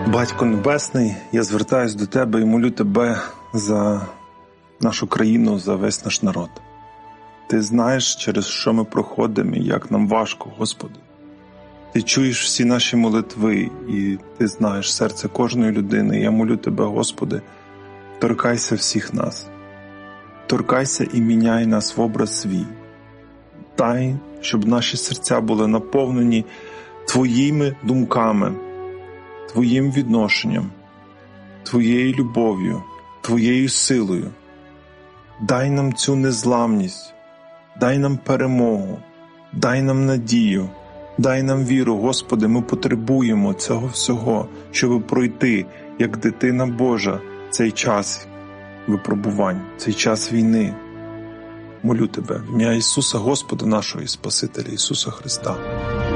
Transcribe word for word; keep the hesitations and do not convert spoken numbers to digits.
Батько Небесний, я звертаюсь до Тебе і молю Тебе за нашу країну, за весь наш народ. Ти знаєш, через що ми проходимо і як нам важко, Господи. Ти чуєш всі наші молитви і Ти знаєш серце кожної людини. Я молю Тебе, Господи, торкайся всіх нас. Торкайся і міняй нас в образ свій. Дай, щоб наші серця були наповнені Твоїми думками, Твоїм відношенням, Твоєю любов'ю, Твоєю силою. Дай нам цю незламність, дай нам перемогу, дай нам надію, дай нам віру, Господи, ми потребуємо цього всього, щоб пройти, як дитина Божа, цей час випробувань, цей час війни. Молю Тебе в ім'я Ісуса, Господа нашого і Спасителя Ісуса Христа.